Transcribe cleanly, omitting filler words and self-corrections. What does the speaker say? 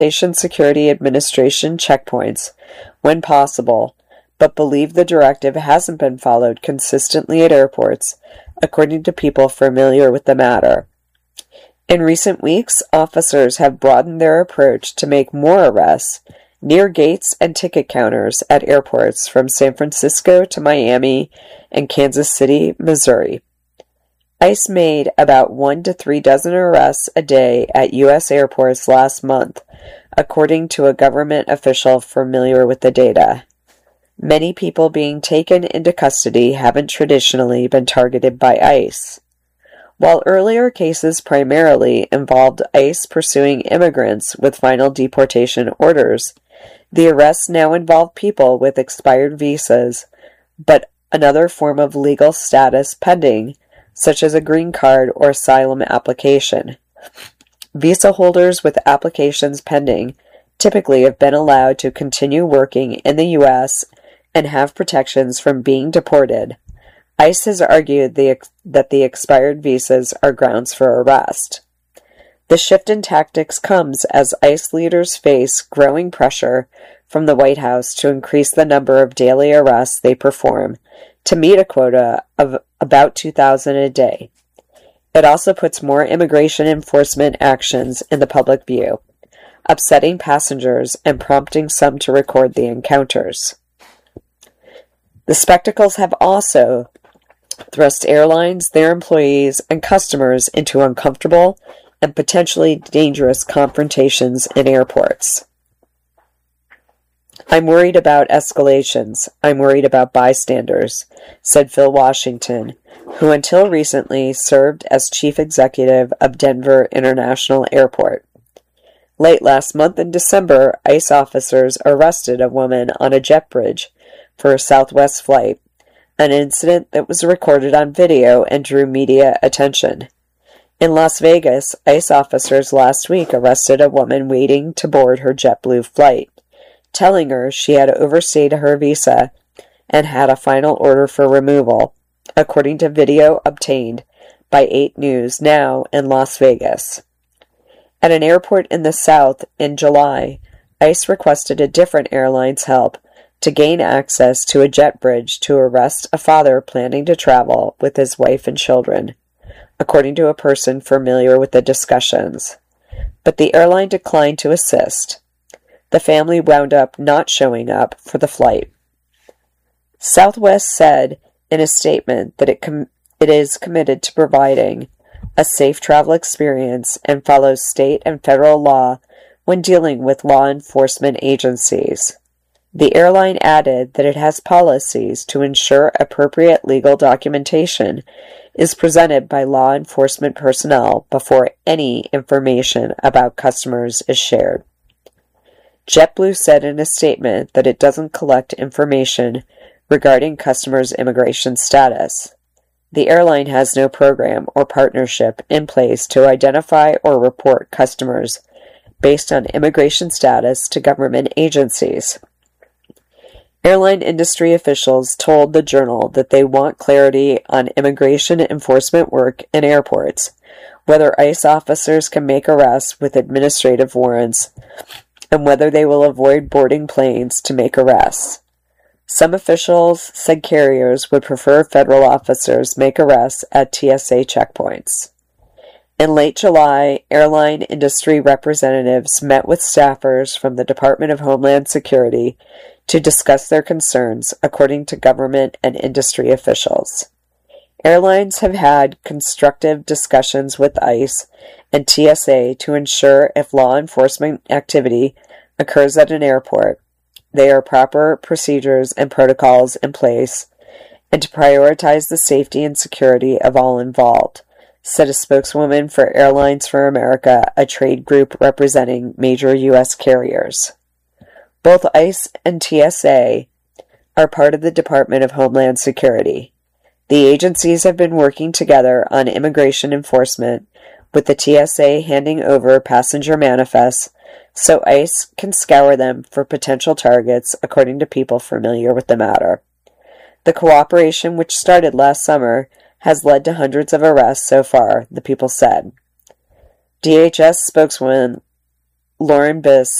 Immigration Security Administration checkpoints when possible, but believe the directive hasn't been followed consistently at airports, according to people familiar with the matter. In recent weeks, officers have broadened their approach to make more arrests near gates and ticket counters at airports from San Francisco to Miami and Kansas City, Missouri. ICE made about 1 to 3 dozen arrests a day at U.S. airports last month, according to a government official familiar with the data. Many people being taken into custody haven't traditionally been targeted by ICE. While earlier cases primarily involved ICE pursuing immigrants with final deportation orders, the arrests now involve people with expired visas, but another form of legal status pending, such as a green card or asylum application. Visa holders with applications pending typically have been allowed to continue working in the U.S. and have protections from being deported. ICE has argued that the expired visas are grounds for arrest. The shift in tactics comes as ICE leaders face growing pressure from the White House to increase the number of daily arrests they perform to meet a quota of about 2,000 a day. It also puts more immigration enforcement actions in the public view, upsetting passengers and prompting some to record the encounters. The spectacles have also thrust airlines, their employees, and customers into uncomfortable and potentially dangerous confrontations in airports. I'm worried about escalations. I'm worried about bystanders, said Phil Washington, who until recently served as chief executive of Denver International Airport. Late last month in December, ICE officers arrested a woman on a jet bridge for a Southwest flight, an incident that was recorded on video and drew media attention. In Las Vegas, ICE officers last week arrested a woman waiting to board her JetBlue flight, telling her she had overstayed her visa and had a final order for removal, according to video obtained by 8 News Now in Las Vegas. At an airport in the South in July, ICE requested a different airline's help to gain access to a jet bridge to arrest a father planning to travel with his wife and children, according to a person familiar with the discussions. But the airline declined to assist. The family wound up not showing up for the flight. Southwest said in a statement that it is committed to providing a safe travel experience and follows state and federal law when dealing with law enforcement agencies. The airline added that it has policies to ensure appropriate legal documentation is presented by law enforcement personnel before any information about customers is shared. JetBlue said in a statement that it doesn't collect information regarding customers' immigration status. The airline has no program or partnership in place to identify or report customers based on immigration status to government agencies. Airline industry officials told the Journal that they want clarity on immigration enforcement work in airports, whether ICE officers can make arrests with administrative warrants, and whether they will avoid boarding planes to make arrests. Some officials said carriers would prefer federal officers make arrests at TSA checkpoints. In late July, airline industry representatives met with staffers from the Department of Homeland Security to discuss their concerns, according to government and industry officials. Airlines have had constructive discussions with ICE and TSA to ensure if law enforcement activity occurs at an airport, there are proper procedures and protocols in place, and to prioritize the safety and security of all involved, said a spokeswoman for Airlines for America, a trade group representing major U.S. carriers. Both ICE and TSA are part of the Department of Homeland Security. The agencies have been working together on immigration enforcement, with the TSA handing over passenger manifests so ICE can scour them for potential targets, according to people familiar with the matter. The cooperation, which started last summer, has led to hundreds of arrests so far, the people said. DHS spokeswoman Lauren Biss